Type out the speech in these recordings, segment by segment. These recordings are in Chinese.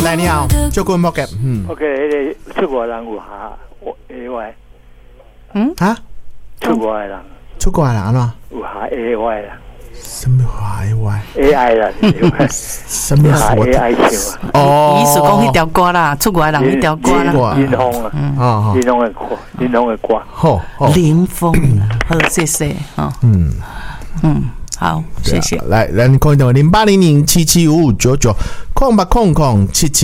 来你好，就滚 OK， OK， 出国人有下 AI， 出国的人， 出国的人啊， 有下 AI 啦， 什么下 AI 啦， 什么下 AI 唱啊？ 意思讲迄条歌啦，出国的人迄条歌啦， 林峰啊，林峰的歌，林峰的歌， 好， 林峰，好，谢谢哈，好，谢谢。 来，咱看到0800775599，空吧空空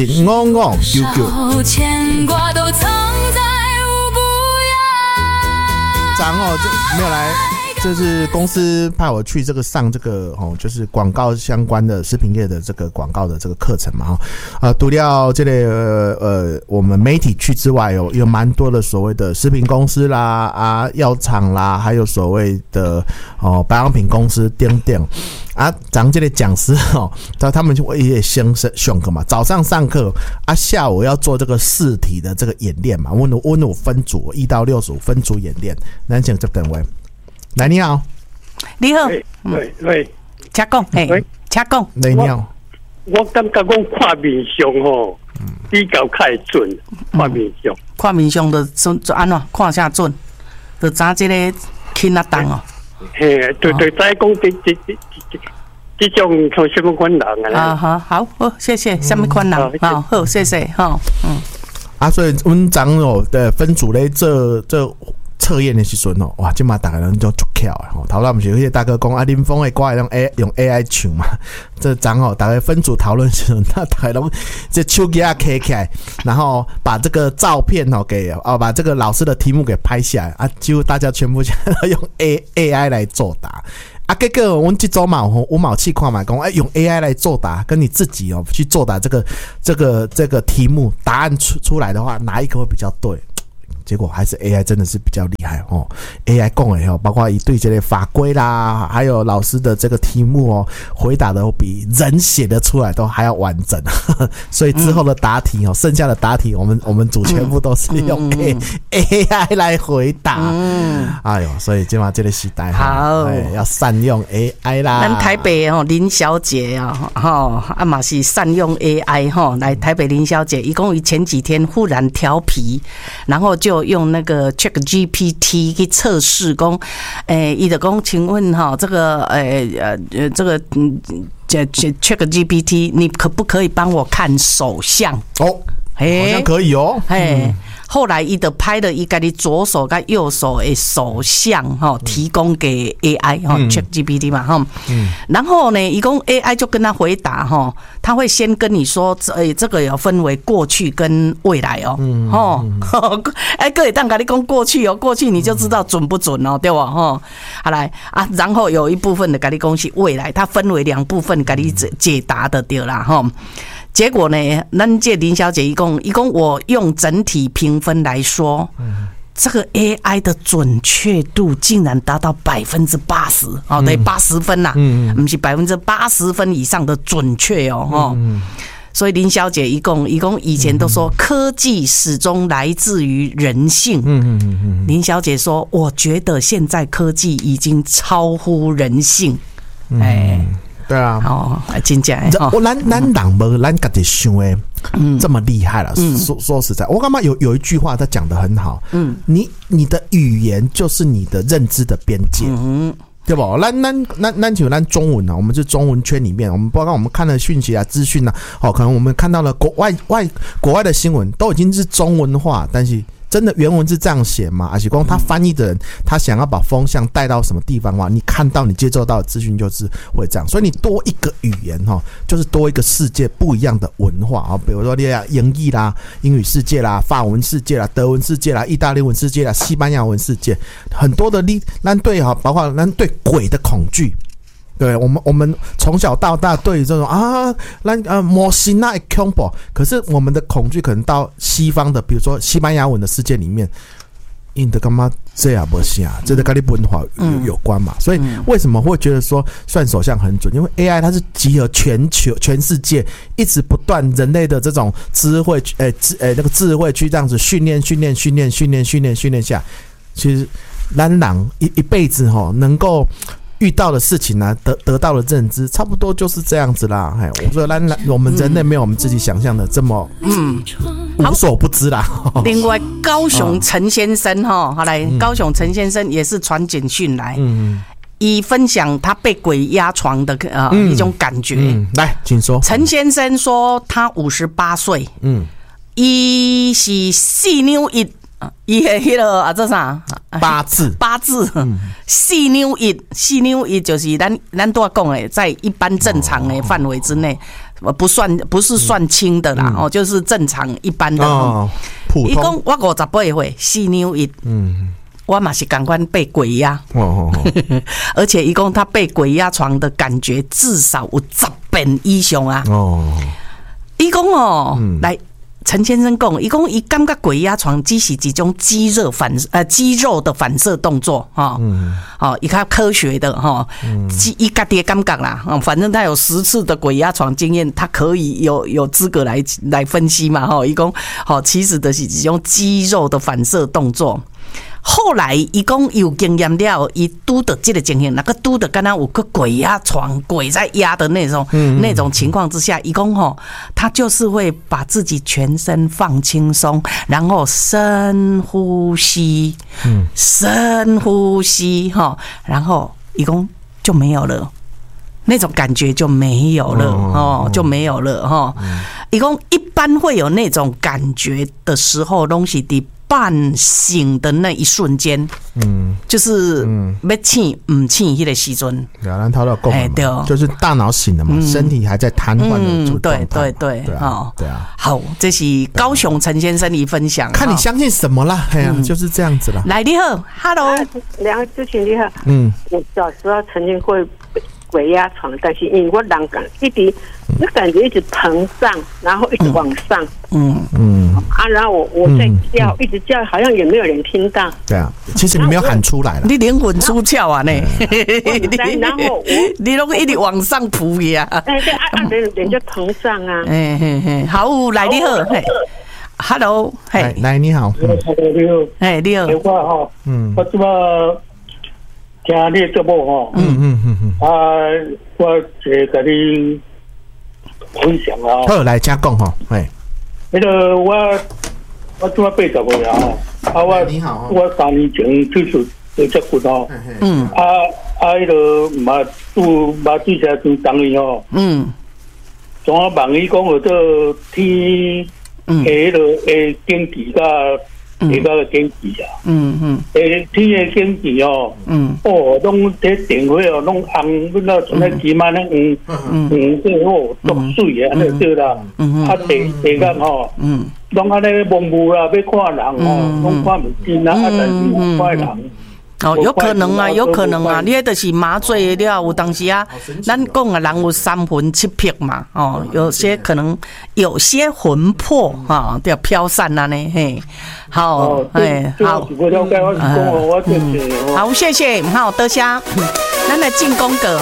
775599。牵挂都藏在无不要。张哦，这没有来，这是公司派我去这个上这个就是广告相关的食品业的这个广告的这个课程嘛除掉这类我们媒体去之外有蛮多的所谓的食品公司啦药厂啦，还有所谓的保养品公司等等咱这类讲师他们就也先上课嘛，早上上课下午要做这个试题的这个演练嘛，我有分组1到6组分组演练，咱先这等位。来，你好， 你好， 喂， 请讲，请讲， 你好， 我感觉讲看面相比较较会准， 看面相就安怎看啥准，就知这个轻啊重哦。 嘿，对，知讲这种像什么款人啊？ 好，谢谢，什么款人？好，谢谢， 所以阮昨的分组咧，这测验的时阵哇，今嘛大家人就足巧头啦，不是有些大哥讲林峰的歌用 AI 唱嘛，这昨大家分组讨论时阵，大家拢这手机开起来，然后把这个照片给把这个老师的题目给拍下来几乎大家全部用 AI 来作答。结果我们这周嘛，我冇去看嘛，讲用 AI 来作答，跟你自己去作答这个题目答案出来的话，哪一个会比较对？结果还是 AI 真的是比较厉害AI 讲的包括对这类法规啦，还有老师的这个题目回答的比人写的出来都还要完整所以之后的答题剩下的答题我们组全部都是用 AI 来回答哎呦，所以今晚这个时代好要善用 AI 啦。 咱台北林小姐嘛是善用 AI 来台北林小姐，一共于前几天忽然调皮，然后就用那个 ChatGPT 去测试讲他就讲请问这个这个ChatGPT 你可不可以帮我看手相好像可以后来他就拍了他的左手跟右手的手相提供给 AI ChatGPT 嘛然后呢他说 AI 就跟他回答他会先跟你说这个有分为过去跟未来可以当跟你说过去过去你就知道准不准对吧好来然后有一部分的跟你说是未来，它分为2部分跟你解答的对啦结果呢，咱这林小姐他说我用整体评分来说这个 AI 的准确度竟然达到80%对80分啦不是80%分以上的准确所以林小姐他说以前都说科技始终来自于人性林小姐说我觉得现在科技已经超乎人性对啊真的咱人没咱自己想的这么厉害了说实在我感觉有一句话他讲得很好你的语言就是你的认知的边界对吧？咱就咱中文我们是中文圈里面，我们包括我们看的讯息资讯可能我们看到了国外的新闻都已经是中文化，但是真的原文是这样写吗？还是说他翻译的人他想要把风向带到什么地方吗？你看到你接受到的资讯就是会这样，所以你多一个语言就是多一个世界不一样的文化比如说你英语啦、英语世界啦、法文世界啦、德文世界啦、意大利文世界啦、西班牙文世界，很多的咱对包括咱对鬼的恐惧。对我们从小到大对于这种魔神会恐怖，可是我们的恐惧可能到西方的，比如说西班牙文的世界里面，你的干嘛这样不行啊？这个跟你文化有关嘛？所以为什么会觉得说算手相很准？因为 AI 它是集合全世界一直不断人类的这种智慧，那个智慧去这样子训练下，其实咱人一辈子能够遇到的事情呢，得到的认知，差不多就是这样子啦。哎，我说我们人类没有我们自己想象的这么无所不知啦。 另外，高雄陈先生哈，好来，高雄陈先生也是传简讯来，以分享他被鬼压床的一种感觉。 来，请说。 陈先生说他58岁，伊是4นิ้1。伊的迄个这啥八字 4นิ้1就是咱都要讲诶，在一般正常的范围之内，不是算轻的啦，就是正常一般的。伊讲我58岁4นิ้1，我嘛是赶快被鬼压，而且伊讲他被鬼压床的感觉至少有10遍以上啊。伊讲来。陈先生讲，伊讲伊感觉鬼压床只是一种肌肉的反射动作伊较科学的伊家己的感觉啦，反正他有10次的鬼压床经验，他可以有资格来分析嘛伊讲其实就是一种肌肉的反射动作。后来伊讲有经验了，伊拄到这个情形，那个拄到敢若有个鬼压床，鬼在压的那种情况之下，伊讲他就是会把自己全身放轻松，然后深呼吸，深呼吸然后伊讲就没有了。那种感觉就没有了就没有了伊讲一般会有那种感觉的时候，东西的半醒的那一瞬间，就是要醒不醒迄个时阵， 对啊，咱头都讲了，就是大脑醒了嘛，身体还在瘫痪的状态， 对，对啊。好，这是高雄陈先生的分享， 看你相信什么啦，哎呀，就是这样子啦。 来，你好 ，Hello， 两位主持人你好，我小时候曾经会鬼压床，但是因为我人感那感觉一直膨胀，然后一直往上，然后我在叫，一直叫，好像也没有人听到。对啊，其实你没有喊出来了， 你灵魂出窍啊呢？ 然后你都一直往上扑呀， 人就膨胀啊。 好，来你好，Hello， 来你好， 你好， 你好， 我这么听你的节目我给你分享啊。 好，来加讲那个我做80岁啊， 你好， 我3年前手术做这骨头，那个马对下做当医总啊问伊讲有这天那个经济甲那个经济啊，天的经济拢这电话拢红，不知道从那几万那最后足水啊，那对啦，地干拢安尼蒙雾啦，要看人拢看不见啊，但是有看人。 有可能啊，你迄就是麻醉了，有当时啊，咱讲的人有3魂7魄嘛，有些可能有些魂魄都要飘散啊呢，嘿，好，好，好，谢谢，好，多谢，咱来进功课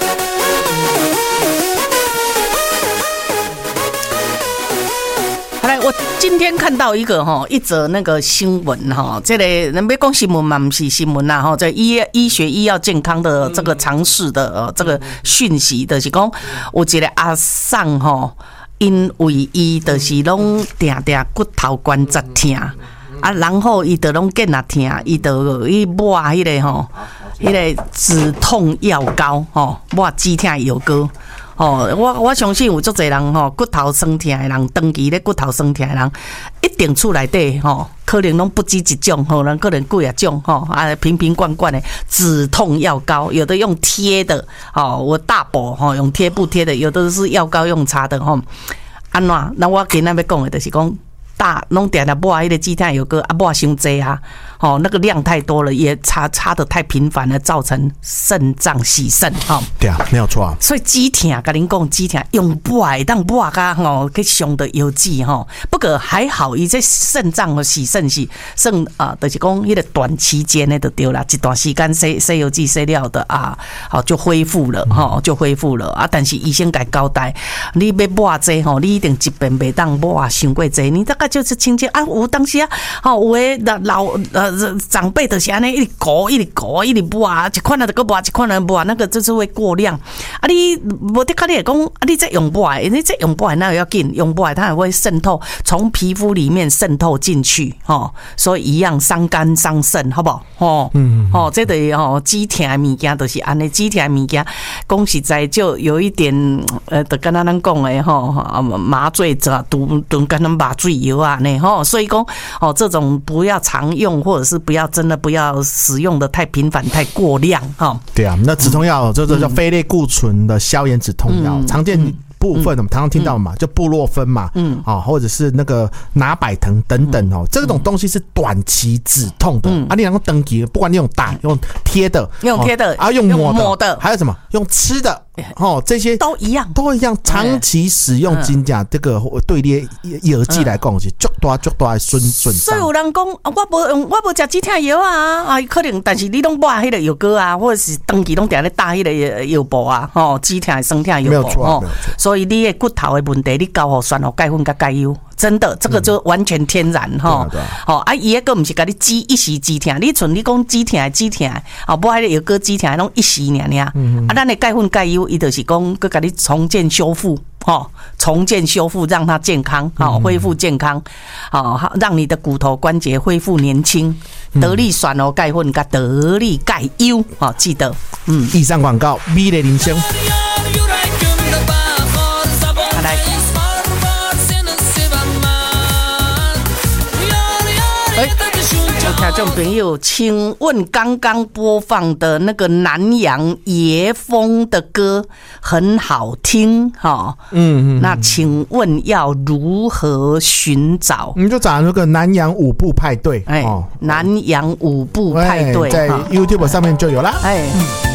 好来，我今天看到一则那个新闻这个人别讲新闻嘛，不是新闻啦在医学医药健康的这个尝试的这个讯息，就是讲有一个阿桑因为伊就是拢定骨头关节痛然后伊就拢见啊痛，伊就去抹迄个止痛药膏抹止痛药膏。我相信有足侪人骨头酸痛的人，长期咧骨头酸痛的人，一定厝内底可能拢不止一种，可能几啊种瓶瓶罐罐的止痛药膏，有的用贴的我大补用贴布贴的，有的是药膏用擦的安怎？那我今仔要讲的就是讲。拢点抹迄个止痛药膏抹伤济那个量太多了，也擦得太频繁了，造成肾脏洗肾对啊，没有错啊。 所以止痛，跟您讲止痛用抹当抹甲去上的药剂不过还好，伊这肾脏洗肾是算就是讲迄个短期间的就对啦，一段时间洗药剂洗了的就恢复了就恢复了但是医生该交代，你要抹这你一定一遍袂当抹伤过济，你大概概就是亲戚啊，有当时啊，有诶老长辈就是安尼一直鼓一直抹啊，一款啊就搁抹，一款啊抹，那个就是会过量。啊，你无的确你会讲，啊，你这用抹，你这用抹那要紧，用抹它也会渗透，从皮肤里面渗透进去，所以一样伤肝伤肾，好不好？这个止痛的物件就是安尼，止痛的物件，讲实在就有一点，就跟咱讲的麻醉者炖跟咱麻醉药啊呢，所以讲这种不要常用，或者是真的不要使用的太频繁、太过量对啊，那止痛药这叫非类固醇的消炎止痛药，常见部分我们常常听到嘛，就布洛芬嘛，或者是那个拿百疼等等这种东西是短期止痛的你能够登记，不管你用打、用贴的、用抹的，还有什么用吃的。这些都一样， 长期使用真正这个对你药剂来讲是足大的损伤。 所以有人讲，我无吃止痛药啊，可能，但是你拢抹迄个药膏啊，或者是长期拢定咧打迄个药布啊，止痛的、酸痛的药布所以你的骨头的问题，你交互酸钙粉甲钙油。真的，这个就完全天然伊个不是给你一时止痛，你像你讲止痛，不迄个药膏止痛，拢一时尔，咱的钙粉钙油，伊就是讲，佮你重建修复，让它健康，恢复健康，让你的骨头关节恢复年轻。得力酸钙粉甲得力钙油，记得， 以上广告，美丽人生。听众朋友，请问刚刚播放的那个南洋椰风的歌很好听那请问要如何寻找？你就找那个南洋舞步派对南洋舞步派对在 YouTube 上面就有啦。